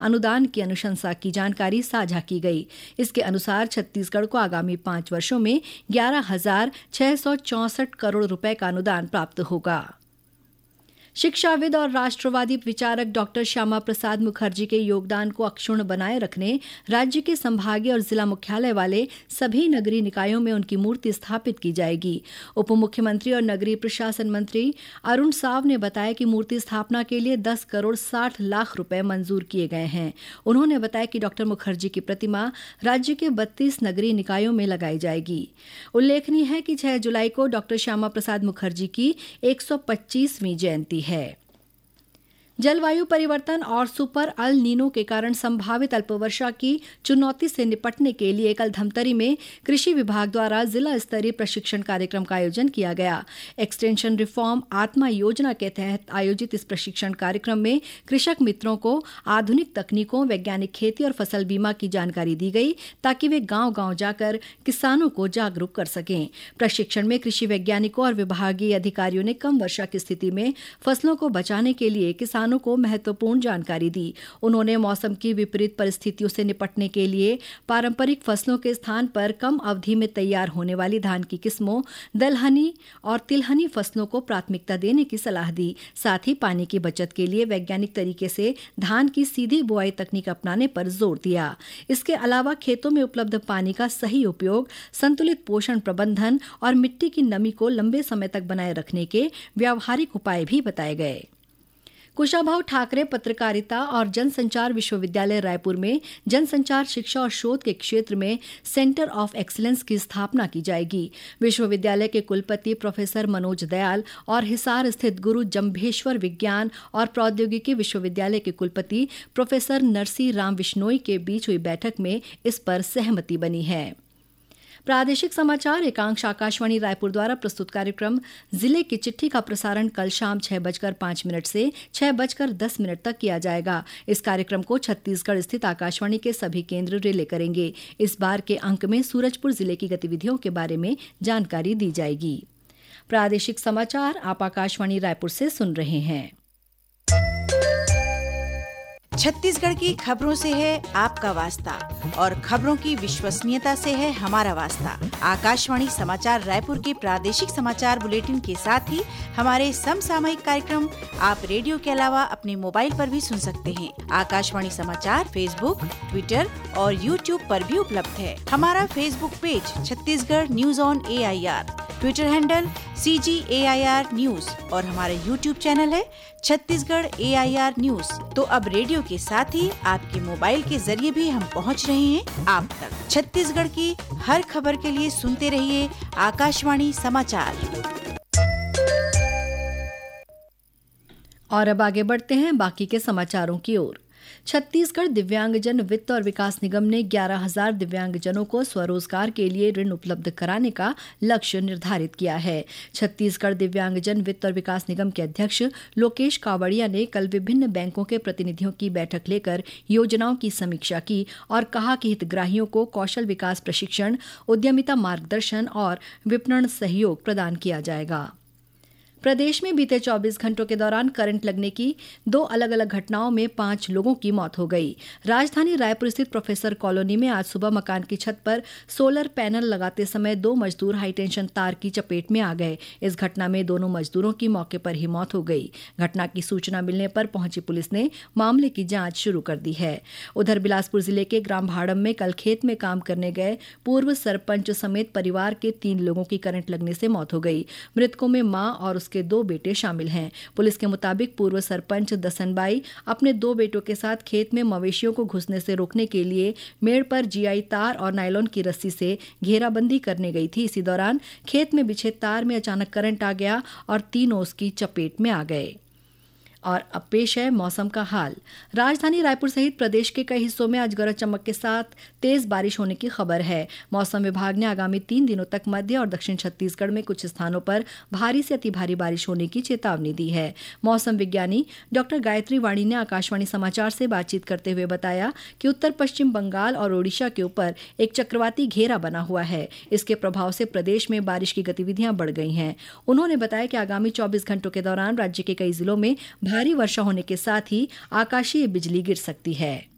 अनुदान की अनुशंसा की जानकारी साझा की गई। इसके अनुसार छत्तीसगढ़ को आगामी 5 वर्षों में 11,664 करोड़ रुपए का अनुदान प्राप्त होगा। शिक्षाविद और राष्ट्रवादी विचारक डॉक्टर श्यामा प्रसाद मुखर्जी के योगदान को अक्षुण्ण बनाए रखने राज्य के संभागीय और जिला मुख्यालय वाले सभी नगरीय निकायों में उनकी मूर्ति स्थापित की जाएगी। उप मुख्यमंत्री और नगरीय प्रशासन मंत्री अरुण साव ने बताया कि मूर्ति स्थापना के लिए 10 करोड़ 60 लाख रुपए मंजूर किए गए हैं। उन्होंने बताया कि डॉक्टर मुखर्जी की प्रतिमा राज्य के 32 नगरीय निकायों में लगाई जाएगी। उल्लेखनीय है कि 6 जुलाई को डॉक्टर श्यामा प्रसाद मुखर्जी की 125वीं जयंती है। जलवायु परिवर्तन और सुपर अल नीनो के कारण संभावित अल्पवर्षा की चुनौती से निपटने के लिए कल धमतरी में कृषि विभाग द्वारा जिला स्तरीय प्रशिक्षण कार्यक्रम का आयोजन किया गया। एक्सटेंशन रिफॉर्म आत्मा योजना के तहत आयोजित इस प्रशिक्षण कार्यक्रम में कृषक मित्रों को आधुनिक तकनीकों, वैज्ञानिक खेती और फसल बीमा की जानकारी दी गई ताकि वे गांव-गांव जाकर किसानों को जागरूक कर सकें। प्रशिक्षण में कृषि वैज्ञानिकों और विभागीय अधिकारियों ने कम वर्षा की स्थिति में फसलों को बचाने के लिए किसानों को महत्वपूर्ण जानकारी दी। उन्होंने मौसम की विपरीत परिस्थितियों से निपटने के लिए पारंपरिक फसलों के स्थान पर कम अवधि में तैयार होने वाली धान की किस्मों, दलहनी और तिलहनी फसलों को प्राथमिकता देने की सलाह दी। साथ ही पानी की बचत के लिए वैज्ञानिक तरीके से धान की सीधी बुआई तकनीक अपनाने पर जोर दिया। इसके अलावा खेतों में उपलब्ध पानी का सही उपयोग, संतुलित पोषण प्रबंधन और मिट्टी की नमी को लंबे समय तक बनाए रखने के व्यावहारिक उपाय भी बताए गए। कुशाभाऊ ठाकरे पत्रकारिता और जनसंचार विश्वविद्यालय रायपुर में जनसंचार शिक्षा और शोध के क्षेत्र में सेंटर ऑफ एक्सीलेंस की स्थापना की जाएगी। विश्वविद्यालय के कुलपति प्रोफेसर मनोज दयाल और हिसार स्थित गुरु जंभेश्वर विज्ञान और प्रौद्योगिकी विश्वविद्यालय के कुलपति प्रोफेसर नरसी राम विश्नोई के बीच हुई बैठक में इस पर सहमति बनी है। प्रादेशिक समाचार एकांश आकाशवाणी रायपुर द्वारा प्रस्तुत कार्यक्रम जिले की चिट्ठी का प्रसारण कल शाम 6:05 से 6:10 तक किया जाएगा। इस कार्यक्रम को छत्तीसगढ़ स्थित आकाशवाणी के सभी केंद्र रिले करेंगे। इस बार के अंक में सूरजपुर जिले की गतिविधियों के बारे में जानकारी दी जाएगी। प्रादेशिक समाचार आप आकाशवाणी रायपुर से सुन रहे हैं। छत्तीसगढ़ की खबरों से है आपका वास्ता और खबरों की विश्वसनीयता से है हमारा वास्ता। आकाशवाणी समाचार रायपुर के प्रादेशिक समाचार बुलेटिन के साथ ही हमारे समसामयिक कार्यक्रम आप रेडियो के अलावा अपने मोबाइल पर भी सुन सकते हैं। आकाशवाणी समाचार फेसबुक, ट्विटर और यूट्यूब पर भी उपलब्ध है। हमारा Facebook page Chhattisgarh news on AIR, Twitter handle CGAIR news और हमारा यूट्यूब चैनल है छत्तीसगढ़ AIR न्यूज। तो अब रेडियो के साथ ही आपके मोबाइल के जरिए भी हम पहुंच रहे हैं आप तक। छत्तीसगढ़ की हर खबर के लिए सुनते रहिए आकाशवाणी समाचार। और अब आगे बढ़ते हैं बाकी के समाचारों की ओर। छत्तीसगढ़ दिव्यांगजन वित्त और विकास निगम ने 11,000 दिव्यांगजनों को स्वरोजगार के लिए ऋण उपलब्ध कराने का लक्ष्य निर्धारित किया है। छत्तीसगढ़ दिव्यांगजन वित्त और विकास निगम के अध्यक्ष लोकेश कावड़िया ने कल विभिन्न बैंकों के प्रतिनिधियों की बैठक लेकर योजनाओं की समीक्षा की और कहा कि हितग्राहियों को कौशल विकास प्रशिक्षण, उद्यमिता मार्गदर्शन और विपणन सहयोग प्रदान किया जाएगा। प्रदेश में बीते 24 घंटों के दौरान करंट लगने की 2 अलग अलग घटनाओं में 5 लोगों की मौत हो गई। राजधानी रायपुर स्थित प्रोफेसर कॉलोनी में आज सुबह मकान की छत पर सोलर पैनल लगाते समय 2 मजदूर हाईटेंशन तार की चपेट में आ गए। इस घटना में दोनों मजदूरों की मौके पर ही मौत हो गई। घटना की सूचना मिलने पर पहुंची पुलिस ने मामले की जांच शुरू कर दी है। उधर बिलासपुर जिले के ग्राम भाड़म में कल खेत में काम करने गए पूर्व सरपंच समेत परिवार के 3 लोगों की करंट लगने से मौत हो गई। मृतकों में मां और उसके 2 बेटे शामिल हैं। पुलिस के मुताबिक पूर्व सरपंच दसनबाई अपने 2 बेटों के साथ खेत में मवेशियों को घुसने से रोकने के लिए मेड़ पर GI तार और नायलॉन की रस्सी से घेराबंदी करने गई थी। इसी दौरान खेत में बिछे तार में अचानक करंट आ गया और तीनों उसकी चपेट में आ गए। और अब पेश है मौसम का हाल। राजधानी रायपुर सहित प्रदेश के कई हिस्सों में आज गरज चमक के साथ तेज बारिश होने की खबर है। मौसम विभाग ने आगामी 3 दिनों तक मध्य और दक्षिण छत्तीसगढ़ में कुछ स्थानों पर भारी से अति भारी बारिश होने की चेतावनी दी है। मौसम विज्ञानी डॉक्टर गायत्री वाणी ने आकाशवाणी समाचार से बातचीत करते हुए बताया कि उत्तर पश्चिम बंगाल और ओडिशा के ऊपर एक चक्रवाती घेरा बना हुआ है। इसके प्रभाव से प्रदेश में बारिश की गतिविधियां बढ़ गई हैं। उन्होंने बताया कि आगामी 24 घंटों के दौरान राज्य के कई जिलों में भारी वर्षा होने के साथ ही आकाशीय बिजली गिर सकती है।